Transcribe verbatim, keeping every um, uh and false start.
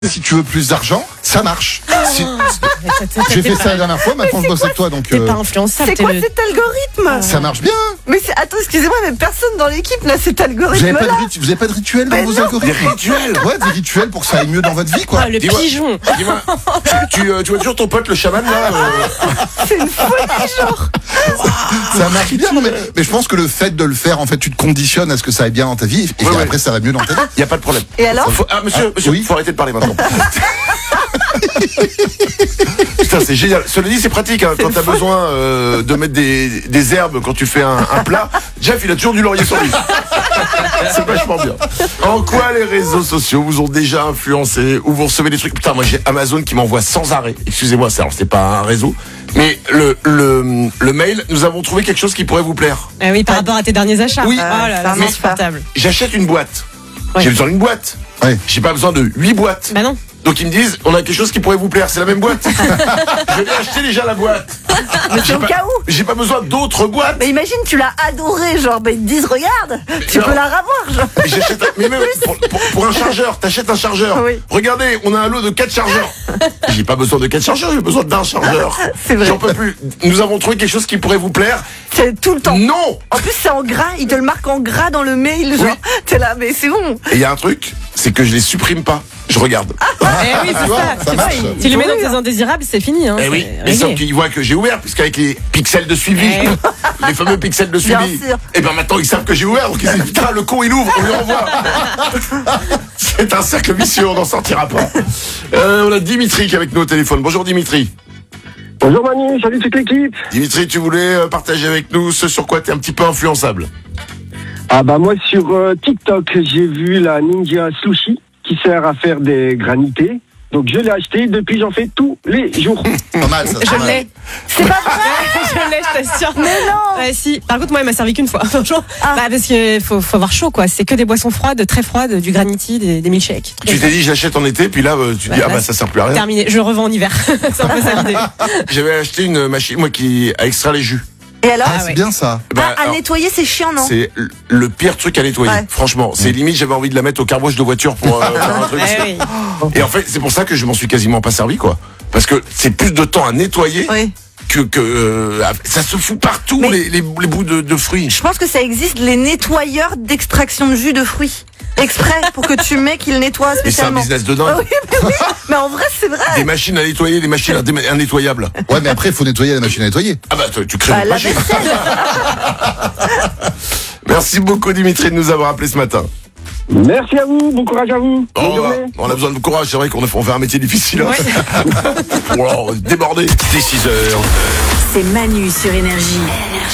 Si tu veux plus d'argent, ça marche. Si... J'ai fait ça la dernière fois, maintenant je bosse avec toi, donc. T'es euh... pas influençable. C'est quoi le... cet algorithme? Ça marche bien. Mais c'est... attends, excusez-moi, mais personne dans l'équipe n'a cet algorithme. Vous avez pas de, rit... Vous avez pas de rituel dans mais vos non. algorithmes? Des rituels? Ouais, des rituels pour que ça aille mieux dans votre vie, quoi. Ah, le dis-moi, pigeon. Dis-moi, tu, tu, euh, tu vois toujours ton pote le chaman là euh... C'est une folie, genre. Ça marche bien, non, mais, mais je pense que le fait de le faire, en fait, tu te conditionnes à ce que ça aille bien dans ta vie, et ouais, après ouais. ça va mieux dans ta vie. Y a pas de problème. Et alors? Faut... Ah, monsieur, ah, monsieur, oui. faut arrêter de parler maintenant. Putain, c'est génial. Cela dit, c'est pratique hein, quand t'as besoin euh, de mettre des, des herbes quand tu fais un, un plat. Jeff, il a toujours du laurier sur lui. C'est vachement bien. En quoi les réseaux sociaux vous ont déjà influencé ou vous recevez des trucs? Putain, moi j'ai Amazon qui m'envoie sans arrêt. Excusez-moi, ça, alors c'est pas un réseau, mais le le le mail. Nous avons trouvé quelque chose qui pourrait vous plaire. Ah oui, par rapport à tes derniers achats. Oui. Oh là là, Mais- c'est insupportable. J'achète une boîte. Ouais. J'ai besoin d'une boîte. Ouais. J'ai pas besoin de huit boîtes. Bah non. Donc ils me disent, on a quelque chose qui pourrait vous plaire, c'est la même boîte. Je vais acheter déjà la boîte. Mais c'est J'ai au pas, cas où. j'ai pas besoin d'autres boîtes. Mais imagine, tu l'as adoré, genre, ben ils te disent, regarde, tu non. peux la revoir, genre. J'achète un- mais même pour, pour, pour un chargeur, t'achètes un chargeur. Oui. Regardez, on a un lot de quatre chargeurs. J'ai pas besoin de quatre chargeurs, j'ai besoin d'un chargeur. C'est vrai. J'en peux plus. Nous avons trouvé quelque chose qui pourrait vous plaire. C'est tout le temps. Non. En plus, c'est en gras, ils te le marquent en gras dans le mail, genre. Oui. T'es là, mais c'est bon. Et il y a un truc, c'est que je les supprime pas. Je regarde. Eh oui, tu c'est vois, ça. ça C'est marche. ça. Tu les mets dans tes indésirables, c'est fini. Hein. Eh oui, C'est mais sauf réglé. qu'ils voient que j'ai ouvert, puisqu'avec les pixels de suivi, Eh les fameux pixels de Bien suivi, sûr. et ben maintenant ils savent que j'ai ouvert, donc ils disent putain le con il ouvre, on lui renvoie. C'est un cercle vicieux, on n'en sortira pas. Euh, on a Dimitri qui est avec nous au téléphone. Bonjour Dimitri. Bonjour Manu, salut toute l'équipe. Dimitri, tu voulais euh, partager avec nous ce sur quoi tu es un petit peu influençable. Ah bah moi sur euh, TikTok, j'ai vu la Ninja Slushie qui sert à faire des granités. Donc je l'ai acheté, depuis j'en fais tous les jours. Pas mal, ça. pas Je mal. l'ai. C'est pas vrai. Je l'ai, je t'assure. Mais non. Ouais, si. Par contre, moi, il m'a servi qu'une fois. Franchement. Ah. Bah, parce que faut, faut avoir chaud, quoi. C'est que des boissons froides, très froides, du granity, des, des milkshakes. Tu t'es dit j'achète en été, puis là euh, tu te dis Bah, ah bah là, ça sert plus à rien. Terminé. Je le revends en hiver. C'est un peu ça l'idée. J'avais acheté une machine moi qui a extrait les jus. Et alors? Ah, c'est ouais. bien ça. Bah, Ah, à alors, nettoyer, c'est chiant, non? c'est l- le pire truc à nettoyer. Ouais. Franchement, c'est limite j'avais envie de la mettre au carwash de voiture pour euh, faire un truc. Eh oui. Et en fait, c'est pour ça que je m'en suis quasiment pas servi, quoi. Parce que c'est plus de temps à nettoyer Oui. que, que euh, ça se fout partout, Mais- les, les, les bouts de, de fruits. Je pense que ça existe, les nettoyeurs d'extraction de jus de fruits. Exprès, pour que tu mets qu'ils nettoient Mais c'est un spécialement. business de dingue. Ah oui, mais oui. Mais en vrai, c'est vrai. Des machines à nettoyer, des machines à dé- indétoyables. Ouais, mais après, il faut nettoyer la machine à nettoyer. Ah bah, tu, tu crées Bah, une la machine. vaisselle. Merci beaucoup, Dimitri, de nous avoir appelé ce matin. Merci à vous, bon courage à vous. Oh, Bonne on, va- journée. on a besoin de courage, c'est vrai qu'on a- on fait un métier difficile. Hein. Ouais. Wow, débordé. Dès six heures. C'est Manu sur Énergie.